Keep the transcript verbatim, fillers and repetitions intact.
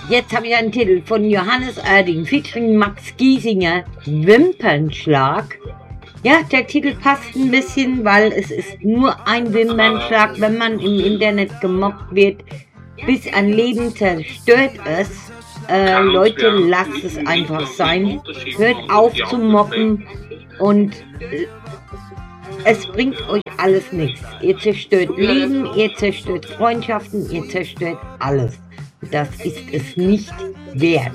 Jetzt habe ich einen Titel von Johannes Oerding featuring Max Giesinger, Wimpernschlag. Ja, der Titel passt ein bisschen, weil es ist nur ein Wimpernschlag, wenn man im Internet gemobbt wird, bis ein Leben zerstört ist. Äh, Leute, lasst es einfach sein. Hört auf zu mobben und äh, es bringt euch alles nichts. Ihr zerstört Leben, ihr zerstört Freundschaften, ihr zerstört alles. Das ist es nicht wert.